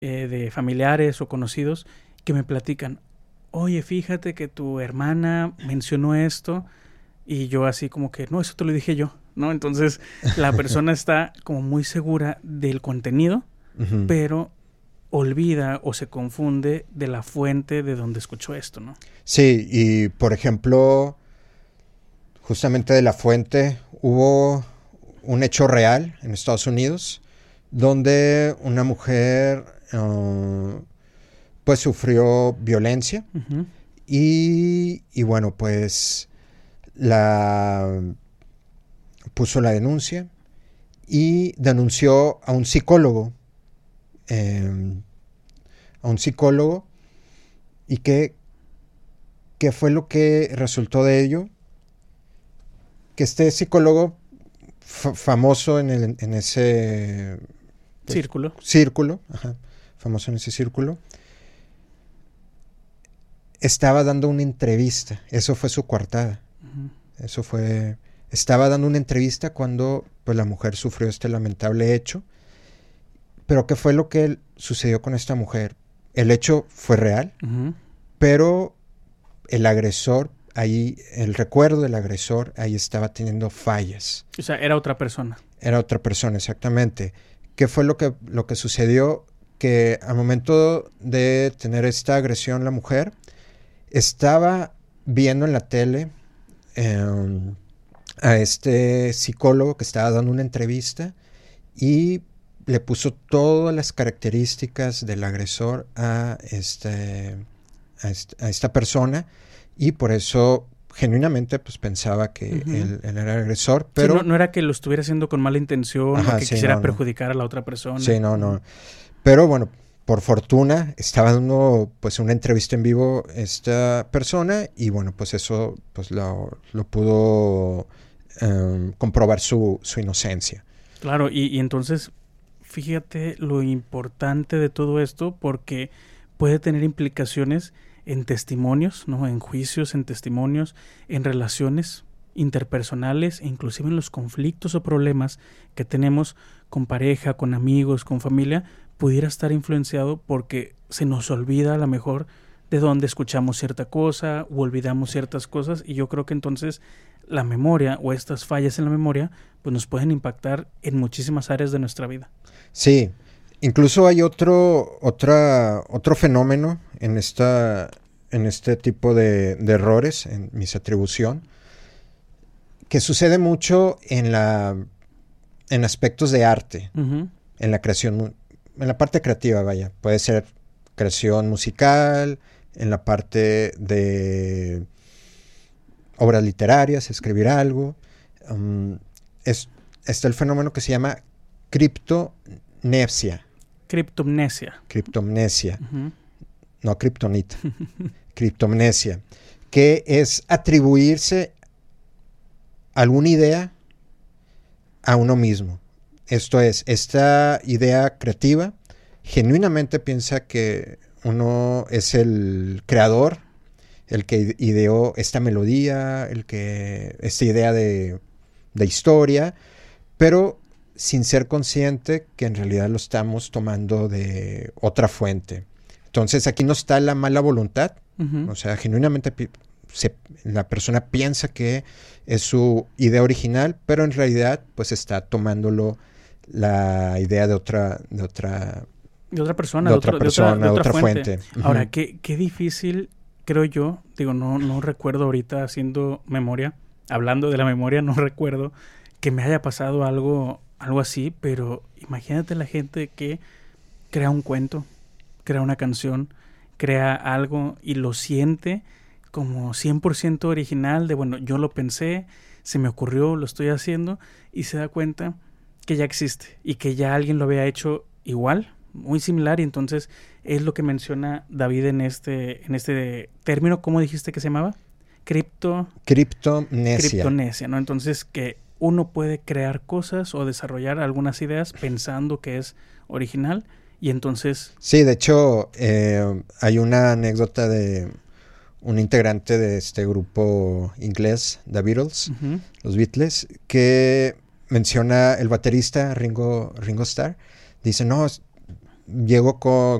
de familiares o conocidos que me platican, oye, fíjate que tu hermana mencionó esto y yo así como que, no, eso te lo dije yo, ¿no? Entonces la persona está como muy segura del contenido, Ujú. pero olvida o se confunde de la fuente de donde escuchó esto, ¿no? Sí, y por ejemplo, justamente de la fuente, hubo un hecho real en Estados Unidos donde una mujer pues sufrió violencia Uh-huh. y bueno, pues la puso la denuncia y denunció eh, a un psicólogo y ¿qué fue lo que resultó de ello? Que este psicólogo famoso en ese pues, Círculo. círculo, ajá, famoso en ese círculo, estaba dando una entrevista. Eso fue su coartada. Uh-huh. Eso fue... Estaba dando una entrevista cuando pues, la mujer sufrió este lamentable hecho. Pero ¿qué fue lo que sucedió con esta mujer? El hecho fue real, Uh-huh. pero el agresor, ahí, el recuerdo del agresor, ahí estaba teniendo fallas. O sea, era otra persona. Era otra persona, exactamente. ¿Qué fue lo que sucedió? Que al momento de tener esta agresión la mujer, estaba viendo en la tele a este psicólogo que estaba dando una entrevista y le puso todas las características del agresor a esta persona y por eso genuinamente pues pensaba que Uh-huh. él era el agresor, Sí, pero... no era que lo estuviera haciendo con mala intención o Ajá, que sí, quisiera no. perjudicar a la otra persona. Sí, no, Uh-huh. no. Pero bueno, por fortuna estaba dando pues una entrevista en vivo esta persona y bueno, pues eso pues lo pudo comprobar su inocencia. Claro, y entonces fíjate lo importante de todo esto porque puede tener implicaciones en testimonios, ¿no? En juicios, en testimonios, en relaciones interpersonales e inclusive en los conflictos o problemas que tenemos con pareja, con amigos, con familia, pudiera estar influenciado porque se nos olvida a lo mejor de dónde escuchamos cierta cosa o olvidamos ciertas cosas y yo creo que entonces la memoria o estas fallas en la memoria pues nos pueden impactar en muchísimas áreas de nuestra vida. Sí, incluso hay otro fenómeno en este tipo de errores, en misatribución, que sucede mucho en aspectos de arte, Uh-huh. en la creación, en la parte creativa, vaya. Puede ser creación musical, en la parte de obras literarias, escribir algo. Está el fenómeno que se llama criptonepsia. Criptomnesia. Uh-huh. No kriptonita. Criptomnesia. Que es atribuirse alguna idea a uno mismo. Esto es, esta idea creativa genuinamente piensa que uno es el creador, el que ideó esta melodía, esta idea de historia, pero sin ser consciente que en realidad lo estamos tomando de otra fuente. Entonces aquí no está la mala voluntad, Uh-huh. o sea, genuinamente la persona piensa que es su idea original, pero en realidad pues está tomándolo la idea de otra persona, de otra fuente. Ahora, Uh-huh. qué difícil, creo yo, digo, no recuerdo ahorita haciendo memoria, hablando de la memoria, no recuerdo que me haya pasado algo así, pero imagínate la gente que crea un cuento, crea una canción, crea algo y lo siente como 100% original de, bueno, yo lo pensé, se me ocurrió, lo estoy haciendo y se da cuenta que ya existe y que ya alguien lo había hecho igual, muy similar y entonces es lo que menciona David en este término, ¿cómo dijiste que se llamaba? Criptonesia, ¿no? Entonces que uno puede crear cosas o desarrollar algunas ideas pensando que es original y entonces... Sí, de hecho, hay una anécdota de un integrante de este grupo inglés, The Beatles, Uh-huh. los Beatles, que menciona el baterista Ringo Starr, dice, no, llego